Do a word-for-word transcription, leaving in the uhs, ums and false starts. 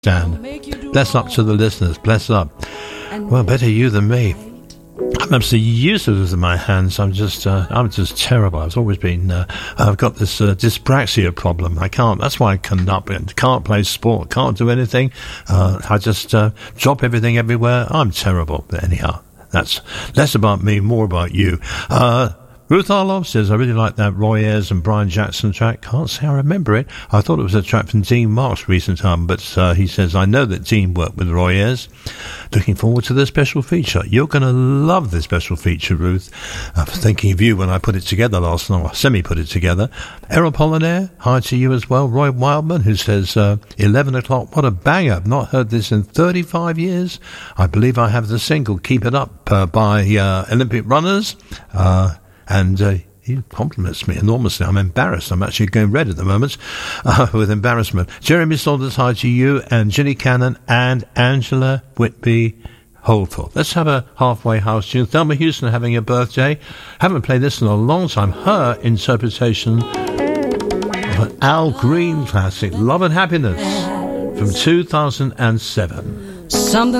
Dan. Bless up to the listeners. Bless up. Well, better you than me. I'm absolutely useless with my hands. I'm just, uh, I'm just terrible. I've always been, uh, I've got this uh, dyspraxia problem. I can't, that's why I cannot, can't play sport, can't do anything. Uh, I just uh, drop everything everywhere. I'm terrible. But anyhow, that's less about me, more about you. Uh, Ruth Arlov says, I really like that Roy Ayers and Brian Jackson track. Can't say I remember it. I thought it was a track from Dean Mark's recent album, but uh, he says, I know that Dean worked with Roy Ayers. Looking forward to the special feature. You're going to love the special feature, Ruth. I was thinking of you when I put it together last night, or semi-put it together. Errol Pollinaire, hi to you as well. Roy Wildman, who says, uh, eleven o'clock, what a banger. I've not heard this in thirty-five years. I believe I have the single Keep It Up uh, by uh, Olympic Runners. Uh, And uh, he compliments me enormously. I'm embarrassed. I'm actually going red at the moment uh, with embarrassment. Jeremy Saunders, hi to you, and Ginny Cannon and Angela Whitby Holdforth. Let's have a halfway house tune. Thelma Houston having a birthday. Haven't played this in a long time. Her interpretation of an Al Green classic, Love and Happiness, from two thousand seven. Something